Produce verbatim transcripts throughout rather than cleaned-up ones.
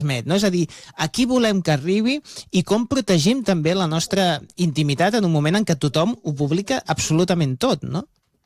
no? És a dir, a qui volem que arribi i com protegim també la nostra intimitat en un moment en què tothom ho publica absolutament tot, no?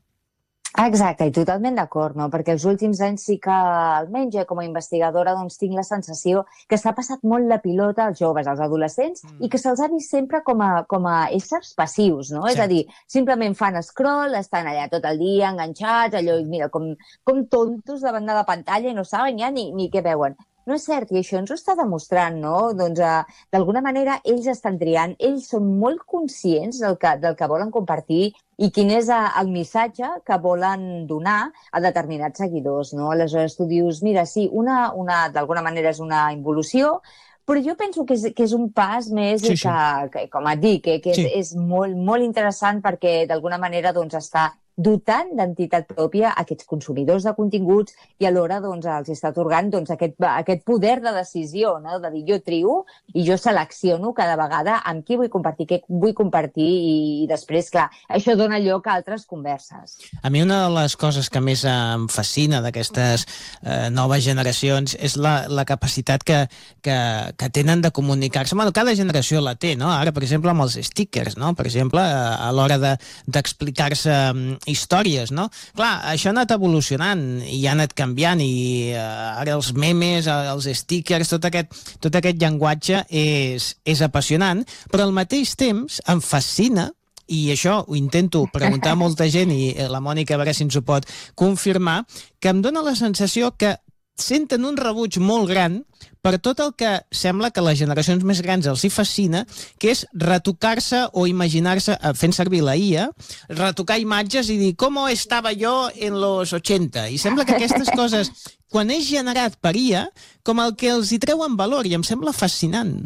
Exacte, i totalment d'acord, no? Perquè els últims anys sí que, almenys jo com a investigadora, doncs tinc la sensació que s'ha passat molt la pilota als joves, als adolescents, mm. i que se'ls ha vist sempre com a, com a éssers passius, no? Cert. És a dir, simplement fan scroll, estan allà tot el dia enganxats, allò, mira, com, com tontos davant de la pantalla i no saben ja ni, ni què veuen. No és cert, i això ens ho està demostrant, no? Doncs, eh, d'alguna manera, ells estan triant, ells són molt conscients del que, del que volen compartir i quin és eh, el missatge que volen donar a determinats seguidors, no? Aleshores, tu dius, mira, sí, una, una, d'alguna manera és una involució, però jo penso que és, que és un pas més sí, sí. Que, que, com et dic, que, que sí. és, és molt, molt interessant perquè d'alguna manera doncs, està dotant d'entitat pròpia aquests consumidors de continguts i alhora doncs, els està atorgant doncs, aquest, aquest poder de decisió, no? De dir jo trio i jo selecciono cada vegada amb qui vull compartir, què vull compartir i, i després, clar, això dona lloc a altres converses. A mi una de les coses que més em fascina d'aquestes eh, noves generacions és la, la capacitat que, que, que tenen de comunicar-se. Bueno, cada generació la té, no? Ara, per exemple, amb els stickers, no? Per exemple, a l'hora de, d'explicar-se històries, no? Clar, això ha anat evolucionant i ha anat canviant i eh, ara els memes, els stickers, tot aquest, tot aquest llenguatge és, és apassionant, però al mateix temps em fascina, i això ho intento preguntar a molta gent i la Mònica a veure si ens ho pot confirmar, que em dóna la sensació que senten un rebuig molt gran per tot el que sembla que a les generacions més grans els hi fascina, que és retocar-se o imaginar-se, fent servir la I A, retocar imatges i dir com estava jo en los ochenta. I sembla que aquestes coses, quan és generat per I A, com el que els hi treuen valor, i em sembla fascinant.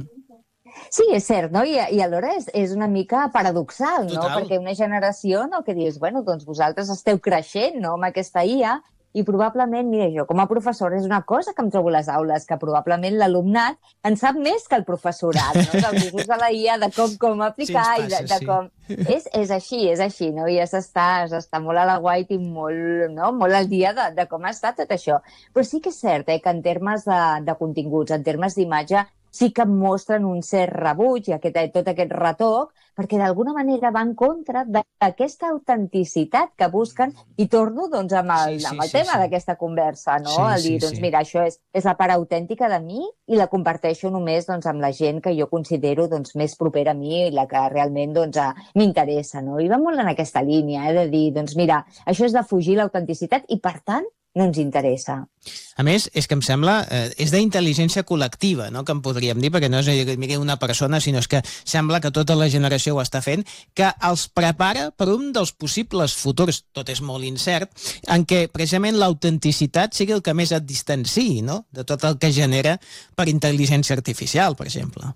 Sí, és cert, no? I, i alhora és, és una mica paradoxal, no? Total. Perquè una generació, no?, que dius, bueno, doncs vosaltres esteu creixent, no?, amb aquesta I A, i probablement, mira, jo com a professora és una cosa que em trobo a les aules, que probablement l'alumnat en sap més que el professorat, no? Dels usos de la I A, de com, com aplicar sí, passa, i de, de com... Sí. És, és així, és així, no? I s'està molt a la guait i molt, no? molt al dia de, de com està tot això. Però sí que és cert, eh, que en termes de, de continguts, en termes d'imatge, sí que mostren un cert rebuig i aquest, tot aquest retoc, perquè d'alguna manera va en contra d'aquesta autenticitat que busquen, i torno doncs, amb el, sí, sí, amb el sí, tema sí. d'aquesta conversa, no? Sí, el dir, sí, doncs sí. mira, això és, és la part autèntica de mi i la comparteixo només doncs, amb la gent que jo considero doncs, més propera a mi i la que realment doncs, m'interessa, no? I va molt en aquesta línia, eh, de dir, doncs mira, això és de fugir l'autenticitat i, per tant, no ens interessa. A més, és que em sembla, eh, és d'intel·ligència col·lectiva, no?, que en podríem dir, perquè no és que miri una persona, sinó és que sembla que tota la generació ho està fent, que els prepara per un dels possibles futurs, tot és molt incert, en què precisament l'autenticitat sigui el que més et distanciï, no?, de tot el que genera per intel·ligència artificial, per exemple.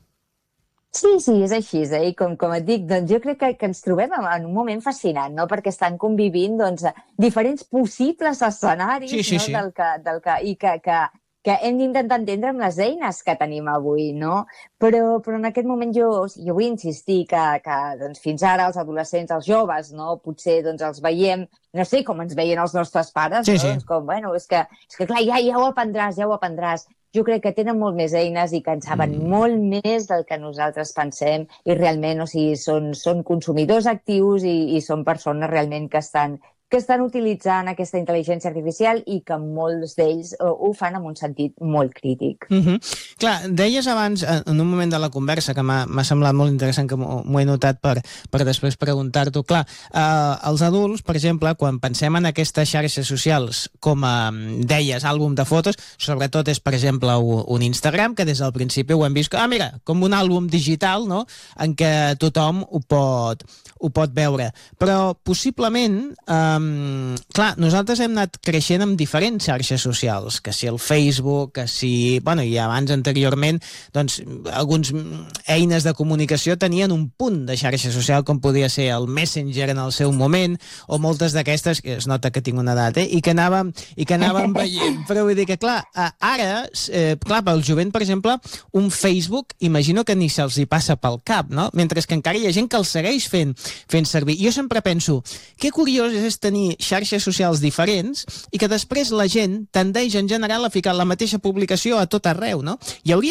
Sí, sí, és així, eh? I com, com et dic, doncs jo crec que, que ens trobem en un moment fascinant, no? Perquè estan convivint doncs, diferents possibles escenaris sí, sí, no? sí. Del que, del que, i que, que, que hem d'intentar entendre amb les eines que tenim avui, no? Però, però en aquest moment jo, jo vull insistir que, que doncs, fins ara els adolescents, els joves, no? Potser doncs, els veiem, no sé com ens veien els nostres pares, sí, no? sí. Doncs com, bueno, és que, és que clar, ja, ja ho aprendràs, ja ho aprendràs. Jo crec que tenen molt més eines i que en saben mm. molt més del que nosaltres pensem i realment, o sigui, són, són consumidors actius i, i són persones realment que estan, que estan utilitzant aquesta intel·ligència artificial i que molts d'ells ho fan en un sentit molt crític. Mm-hmm. Clar, deies abans, en un moment de la conversa, que m'ha semblat molt interessant, que m'ho he notat per, per després preguntar-t'ho, clar, eh, els adults, per exemple, quan pensem en aquestes xarxes socials, com a, deies, àlbum de fotos, sobretot és, per exemple, un Instagram, que des del principi ho hem vist, ah, mira, com un àlbum digital, no?, en què tothom ho pot, ho pot veure. Però, possiblement, eh, clar, nosaltres hem anat creixent amb diferents xarxes socials, que si el Facebook, que si, bueno, i abans anteriorment, doncs, alguns eines de comunicació tenien un punt de xarxa social, com podia ser el Messenger en el seu moment, o moltes d'aquestes, que es nota que tinc una edat, eh, i que anàvem, i que anàvem veient. Però vull dir que, clar, ara, eh, clar, pel jovent, per exemple, un Facebook, imagino que ni se'ls hi passa pel cap, no? Mentre que encara hi ha gent que el segueix fent, fent servir. Jo sempre penso, que curiós és tenir xarxes socials diferents i que després la gent tendeix en general a ficar la mateixa publicació a tot arreu, no? Hi hauria